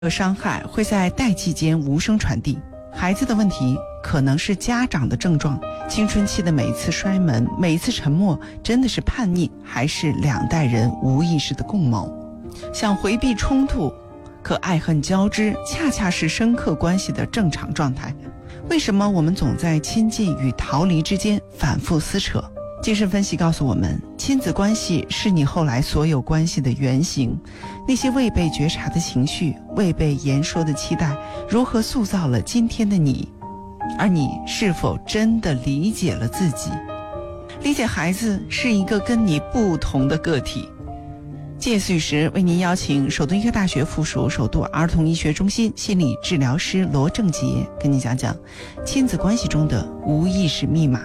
伤害会在代际间无声传递。孩子的问题可能是家长的症状，青春期的每一次摔门，每一次沉默，真的是叛逆，还是两代人无意识的共谋？想回避冲突，可爱恨交织恰恰是深刻关系的正常状态。为什么我们总在亲近与逃离之间反复撕扯？精神分析告诉我们，亲子关系是你后来所有关系的原型。那些未被觉察的情绪，未被言说的期待，如何塑造了今天的你？而你是否真的理解了自己？理解孩子是一个跟你不同的个体。借此时为您邀请首都医科大学附属首都儿童医学中心心理治疗师罗正杰，跟您讲讲亲子关系中的无意识密码。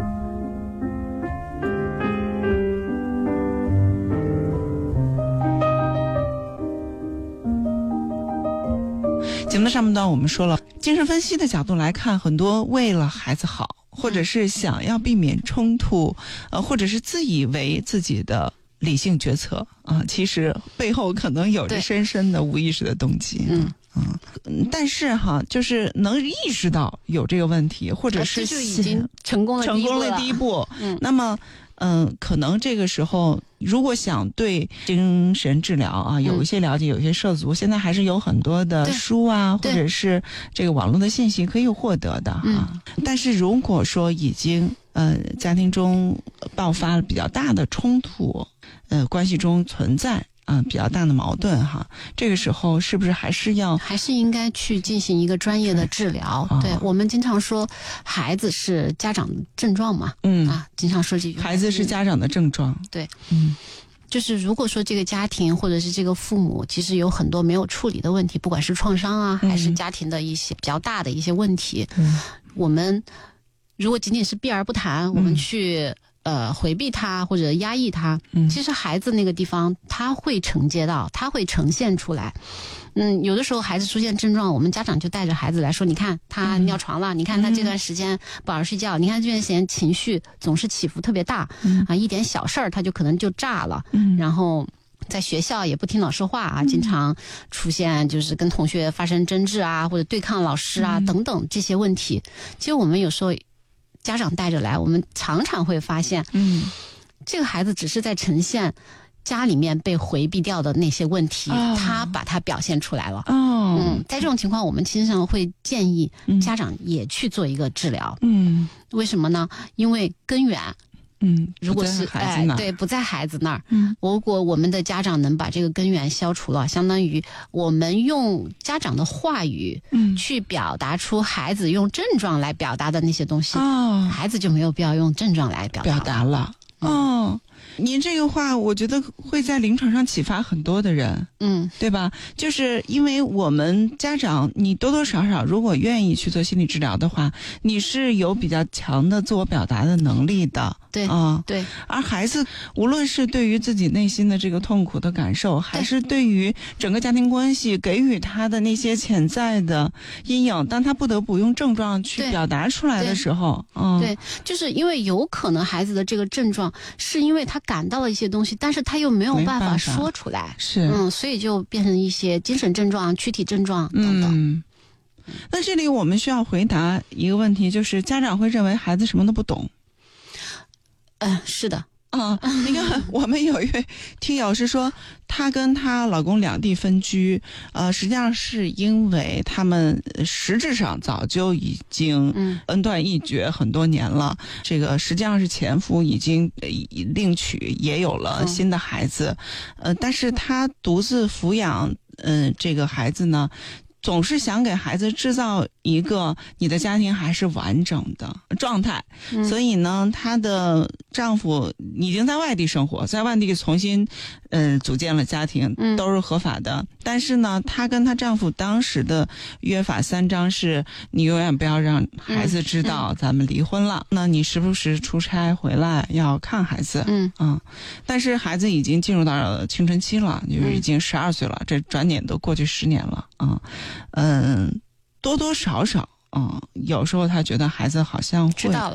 节目的上半段我们说了，精神分析的角度来看，很多为了孩子好，或者是想要避免冲突，或者是自以为自己的理性决策其实背后可能有着深深的无意识的动机。但是就是能意识到有这个问题，或者是就已经成功了第一步。 那么可能这个时候如果想对精神治疗有一些了解，有一些涉足，现在还是有很多的书或者是这个网络的信息可以获得的但是如果说已经家庭中爆发了比较大的冲突，关系中存在比较大的矛盾这个时候是不是还是应该去进行一个专业的治疗？对，我们经常说孩子是家长的症状嘛，经常说这句， 孩子是家长的症状。 对，就是如果说这个家庭或者是这个父母其实有很多没有处理的问题，不管是创伤还是家庭的一些比较大的一些问题，我们如果仅仅是避而不谈，我们去回避它或者压抑它，其实孩子那个地方他会承接到，他会呈现出来。有的时候孩子出现症状，我们家长就带着孩子来说，你看他尿床了，你看他这段时间不好好睡觉，你看这段时间情绪总是起伏特别大，一点小事儿他就可能就炸了，然后在学校也不听老师话经常出现就是跟同学发生争执或者对抗老师等等这些问题。其实我们有时候家长带着来，我们常常会发现这个孩子只是在呈现家里面被回避掉的那些问题，他把它表现出来了。在这种情况，我们经常会建议家长也去做一个治疗。为什么呢？因为根源如果是不在孩子那儿，如果我们的家长能把这个根源消除了，相当于我们用家长的话语去表达出孩子用症状来表达的那些东西，孩子就没有必要用症状来表达了。您这个话我觉得会在临床上启发很多的人，对吧？就是因为我们家长，你多多少少如果愿意去做心理治疗的话，你是有比较强的自我表达的能力的。 对， 而孩子无论是对于自己内心的这个痛苦的感受，还是对于整个家庭关系给予他的那些潜在的阴影，当他不得不用症状去表达出来的时候， 对，就是因为有可能孩子的这个症状是因为他感到了一些东西，但是他又没有办法说出来，所以就变成一些精神症状、躯体症状等等。 那这里我们需要回答一个问题，就是家长会认为孩子什么都不懂。 是的。 你看我们有一位听友是说，她跟她老公两地分居，实际上是因为他们实质上早就已经恩断义绝很多年了，这个实际上是前夫已经另娶，也有了新的孩子，但是她独自抚养这个孩子呢，总是想给孩子制造一个你的家庭还是完整的状态，所以呢，她的丈夫已经在外地生活，在外地重新组建了家庭，都是合法的。但是呢，她跟她丈夫当时的约法三章是：你永远不要让孩子知道咱们离婚了，那你时不时出差回来要看孩子，但是孩子已经进入到青春期了，就是已经12岁了，这转眼都过去10年了多多少少有时候他觉得孩子好像会知道了，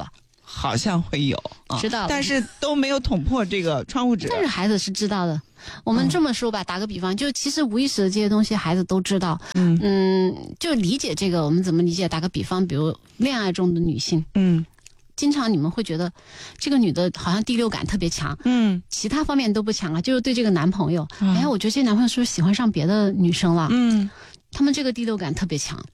好像会有， 知道了， 但是都没有捅破这个窗户纸。 但是孩子是知道的。我们这么说吧，打个比方，就其实无意识的这些东西，孩子都知道。就理解这个，我们怎么理解？打个比方，比如恋爱中的女性，经常你们会觉得这个女的好像第六感特别强，其他方面都不强啊，就是对这个男朋友，我觉得这男朋友是不是喜欢上别的女生了？他们这个第六感特别强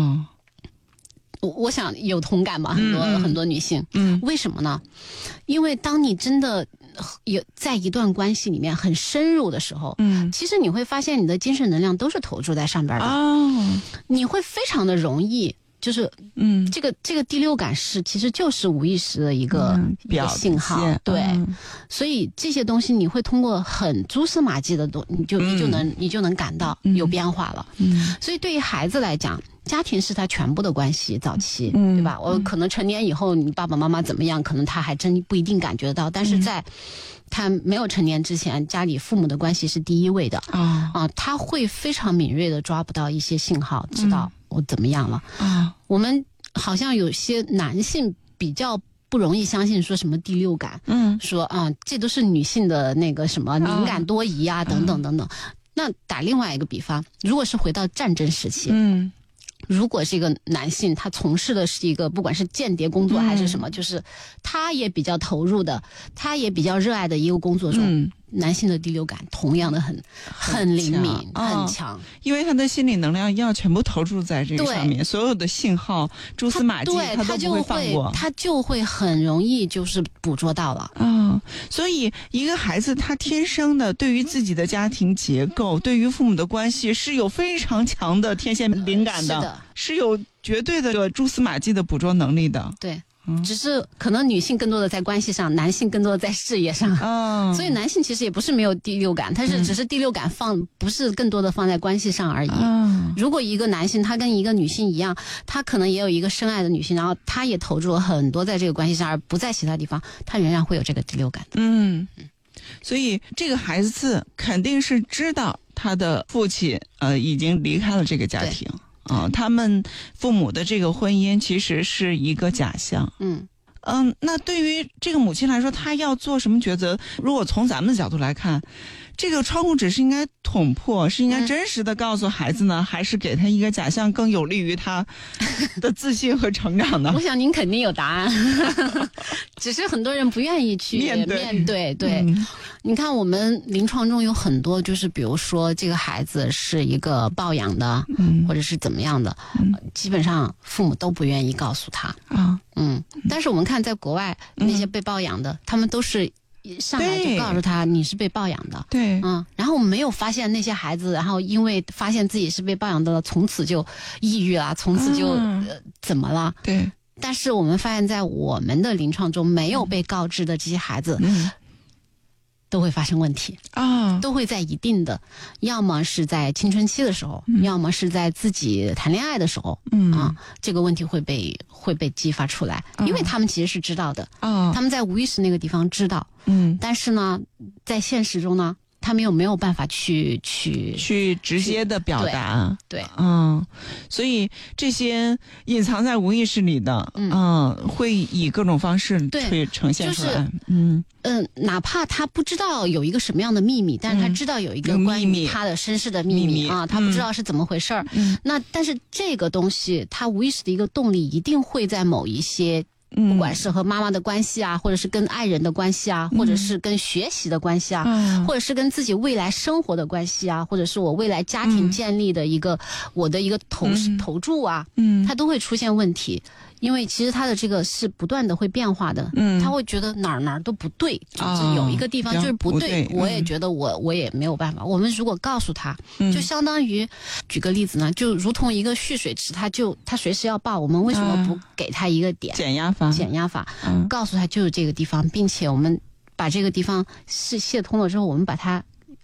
我想有同感吧，很多女性，为什么呢？因为当你真的有在一段关系里面很深入的时候，其实你会发现你的精神能量都是投注在上边的，你会非常的容易。就是这个第六感其实就是无意识的一个信号，对，所以这些东西你会通过很蛛丝马迹的你就能感到有变化了。所以对于孩子来讲，家庭是他全部的关系，早期，对吧？我可能成年以后，你爸爸妈妈怎么样，可能他还真不一定感觉到，但是在他没有成年之前，家里父母的关系是第一位的他会非常敏锐的抓不到一些信号，知道我怎么样了我们好像有些男性比较不容易相信说什么第六感，说这都是女性的那个什么敏感多疑等等等等。那打另外一个比方，如果是回到战争时期，如果这个男性他从事的是一个不管是间谍工作还是什么，就是他也比较投入的，他也比较热爱的一个工作中，男性的第六感同样的很灵敏很强， 因为他的心理能量要全部投注在这个上面，所有的信号蛛丝马迹他都不会放过， 他就会很容易就是捕捉到了所以一个孩子他天生的对于自己的家庭结构，对于父母的关系是有非常强的天线灵感的，是有绝对的蛛丝马迹的捕捉能力的。 对，只是可能女性更多的在关系上，男性更多的在事业上所以男性其实也不是没有第六感，他是只是第六感不是更多的放在关系上而已如果一个男性他跟一个女性一样，他可能也有一个深爱的女性，然后他也投注了很多在这个关系上，而不在其他地方，他仍然会有这个第六感的所以这个孩子肯定是知道他的父亲已经离开了这个家庭他们父母的这个婚姻其实是一个假象那对于这个母亲来说，她要做什么抉择？如果从咱们的角度来看，这个窗户纸是应该捅破，是应该真实的告诉孩子呢，还是给他一个假象更有利于他的自信和成长呢？ 我想您肯定有答案只是很多人不愿意去面对对你看我们临床中有很多就是比如说这个孩子是一个抱养的或者是怎么样的基本上父母都不愿意告诉他但是我们看在国外那些被抱养的他们都是上来就告诉他你是被抱养的， 对， 然后我们没有发现那些孩子，然后因为发现自己是被抱养的了，从此就抑郁了，从此就怎么了？ 对。 但是我们发现，在我们的临床中，没有被告知的这些孩子，都会发生问题都会在一定的，要么是在青春期的时候，要么是在自己谈恋爱的时候，这个问题会被激发出来，因为他们其实是知道的他们在无意识那个地方知道但是呢，在现实中呢，他们又没有办法去直接的表达， 对， 所以这些隐藏在无意识里的，会以各种方式会呈现出来， 哪怕他不知道有一个什么样的秘密，但是他知道有一个关于他的身世的秘密他不知道是怎么回事那但是这个东西，他无意识的一个动力一定会在某一些。不管是和妈妈的关系或者是跟爱人的关系或者是跟学习的关系或者是跟自己未来生活的关系或者是我未来家庭建立的一个我的一个投注它都会出现问题。因为其实他的这个是不断的会变化的他会觉得哪儿都不对就是有一个地方就是不对我也觉得我也没有办法。我们如果告诉他就相当于举个例子呢，就如同一个蓄水池，他随时要爆，我们为什么不给他一个点减压法告诉他就是这个地方，并且我们把这个地方是泄通了之后，我们把它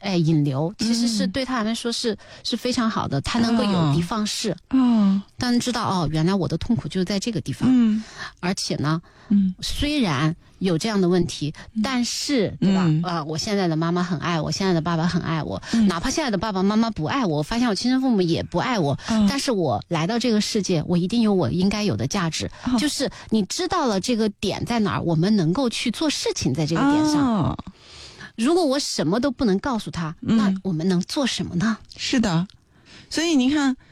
引流，其实是对他来说是非常好的，他能够有的放矢，但知道原来我的痛苦就在这个地方，而且呢，虽然有这样的问题，但是对吧？我现在的妈妈很爱我，现在的爸爸很爱我，哪怕现在的爸爸妈妈不爱我，我发现我亲生父母也不爱我，但是我来到这个世界，我一定有我应该有的价值，就是你知道了这个点在哪儿，我们能够去做事情在这个点上。如果我什么都不能告诉他，那我们能做什么呢？ 是的，所以您看，